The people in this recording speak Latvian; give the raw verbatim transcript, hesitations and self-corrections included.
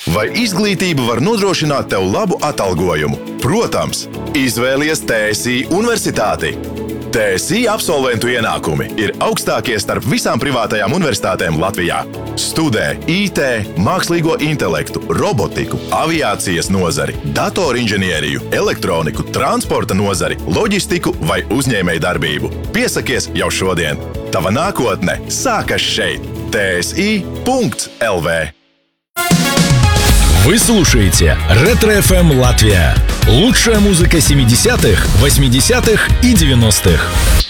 Vai izglītība var nodrošināt tev labu atalgojumu? Protams, izvēlies T S I universitāti. T S I absolventu ienākumi ir augstākie starp visām privātajām universitātēm Latvijā. Studē I T, mākslīgo intelektu, robotiku, aviācijas nozari, datorinženieriju, elektroniku, transporta nozari, loģistiku vai uzņēmējdarbību. Piesakies jau šodien! Tava nākotne sākas šeit! T S I punkts L V. Вы слушаете Ретро эф эм Латвия. Лучшая музыка семидесятых, восьмидесятых и девяностых.